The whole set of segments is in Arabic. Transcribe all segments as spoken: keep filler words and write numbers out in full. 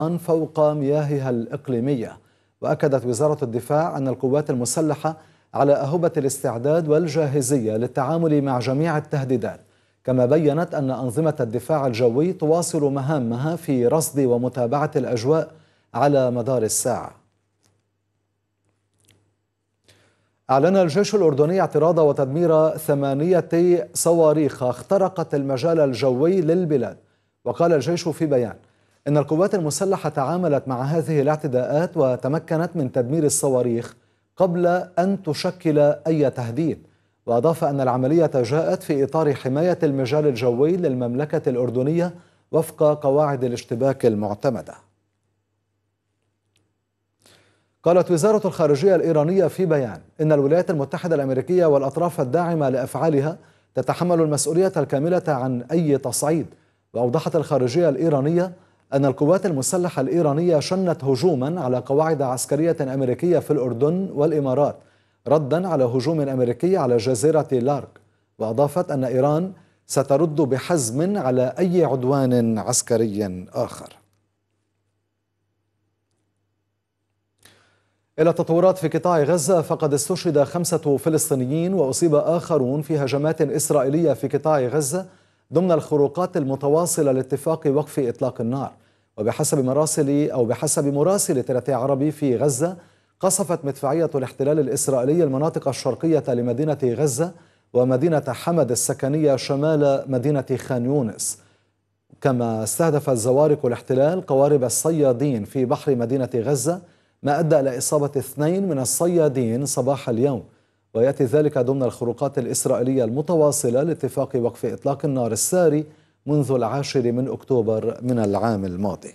فوق مياهها الإقليمية. وأكدت وزارة الدفاع أن القوات المسلحة على أهبة الاستعداد والجاهزية للتعامل مع جميع التهديدات، كما بيّنت أن أنظمة الدفاع الجوي تواصل مهامها في رصد ومتابعة الأجواء على مدار الساعة. أعلن الجيش الأردني اعتراض وتدمير ثمانية صواريخ اخترقت المجال الجوي للبلاد. وقال الجيش في بيان إن القوات المسلحة تعاملت مع هذه الاعتداءات وتمكنت من تدمير الصواريخ قبل أن تشكل أي تهديد. وأضاف أن العملية جاءت في إطار حماية المجال الجوي للمملكة الأردنية وفق قواعد الاشتباك المعتمدة. قالت وزارة الخارجية الإيرانية في بيان إن الولايات المتحدة الأمريكية والأطراف الداعمة لأفعالها تتحمل المسؤولية الكاملة عن أي تصعيد. وأوضحت الخارجية الإيرانية أن القوات المسلحة الإيرانية شنت هجوما على قواعد عسكرية أمريكية في الأردن والإمارات ردا على هجوم أمريكي على جزيرة لارك. وأضافت أن إيران سترد بحزم على أي عدوان عسكري آخر. إلى التطورات في قطاع غزة، فقد استشهد خمسة فلسطينيين وأصيب آخرون في هجمات إسرائيلية في قطاع غزة ضمن الخروقات المتواصلة لاتفاق وقف إطلاق النار. وبحسب مراسل أو بحسب مراسل تلاتة عربي في غزة، قصفت مدفعية الاحتلال الإسرائيلي المناطق الشرقية لمدينة غزة ومدينة حمد السكنية شمال مدينة خان يونس. كما استهدفت زوارق الاحتلال قوارب الصيادين في بحر مدينة غزة، ما أدى إلى إصابة اثنين من الصيادين صباح اليوم. ويأتي ذلك ضمن الخروقات الإسرائيلية المتواصلة لاتفاق وقف إطلاق النار الساري منذ العاشر من أكتوبر من العام الماضي.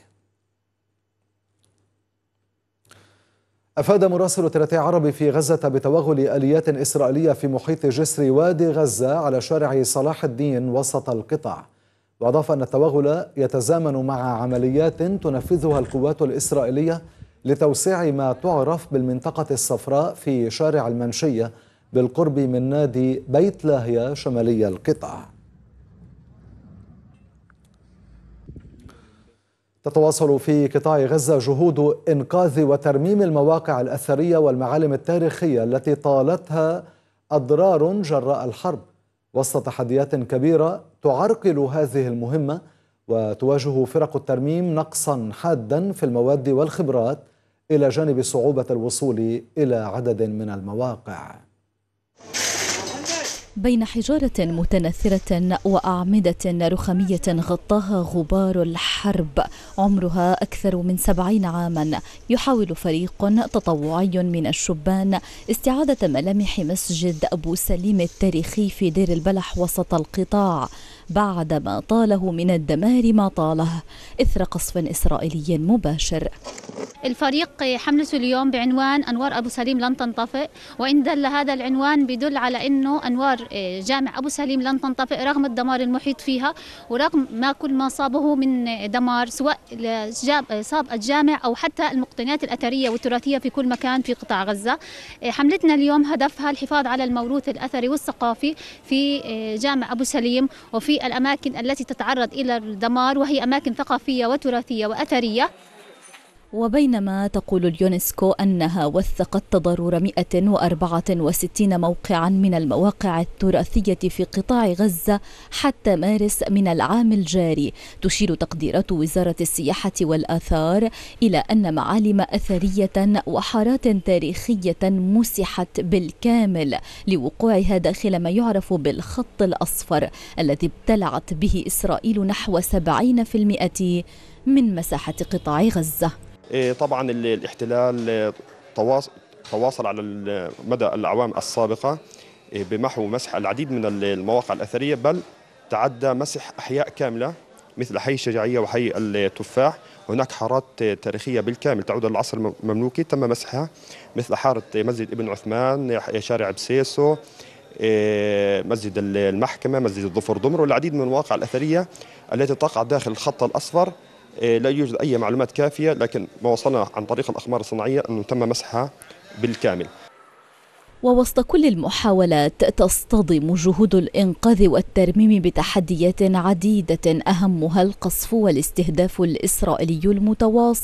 أفاد مراسل تلاتة عربي في غزة بتوغل آليات إسرائيلية في محيط جسر وادي غزة على شارع صلاح الدين وسط القطاع. وأضاف أن التوغل يتزامن مع عمليات تنفذها القوات الإسرائيلية لتوسيع ما تعرف بالمنطقة الصفراء في شارع المنشية بالقرب من نادي بيت لاهيا شمالي القطاع. تتواصل في قطاع غزة جهود إنقاذ وترميم المواقع الأثرية والمعالم التاريخية التي طالتها أضرار جراء الحرب، وسط تحديات كبيرة تعرقل هذه المهمة. وتواجه فرق الترميم نقصا حادا في المواد والخبرات إلى جانب صعوبة الوصول إلى عدد من المواقع. بين حجارة متنثرة وأعمدة رخامية غطاها غبار الحرب عمرها أكثر من سبعين عاما، يحاول فريق تطوعي من الشبان استعادة ملامح مسجد أبو سليم التاريخي في دير البلح وسط القطاع بعدما طاله من الدمار ما طاله إثر قصف إسرائيلي مباشر. الفريق حملته اليوم بعنوان أنوار أبو سليم لن تنطفئ، وإن دل هذا العنوان بدل على أنه أنوار جامع أبو سليم لن تنطفئ رغم الدمار المحيط فيها ورغم ما كل ما صابه من دمار، سواء صاب الجامع أو حتى المقتنيات الأثرية والتراثية في كل مكان في قطاع غزة. حملتنا اليوم هدفها الحفاظ على الموروث الأثري والثقافي في جامع أبو سليم وفي الأماكن التي تتعرض إلى الدمار، وهي أماكن ثقافية وتراثية وأثرية. وبينما تقول اليونسكو أنها وثقت تضرر مئة وأربعة وستين موقعا من المواقع التراثية في قطاع غزة حتى مارس من العام الجاري، تشير تقديرات وزارة السياحة والآثار إلى أن معالم أثرية وحارات تاريخية مسحت بالكامل لوقوعها داخل ما يعرف بالخط الأصفر الذي ابتلعت به إسرائيل نحو سبعين بالمئة من مساحة قطاع غزة. طبعا الاحتلال تواصل على مدى الأعوام السابقة بمحو مسح العديد من المواقع الأثرية، بل تعدى مسح أحياء كاملة مثل حي الشجاعية وحي التفاح. هناك حارات تاريخية بالكامل تعود للعصر المملوكي تم مسحها، مثل حارة مسجد ابن عثمان، شارع بسيسو، مسجد المحكمة، مسجد الظفر ضمر، والعديد من المواقع الأثرية التي تقع داخل الخط الأصفر. لا يوجد أي معلومات كافية، لكن ما وصلنا عن طريق الأقمار الصناعية أنه تم مسحها بالكامل. ووسط كل المحاولات تصطدم جهود الإنقاذ والترميم بتحديات عديدة أهمها القصف والاستهداف الإسرائيلي المتواصل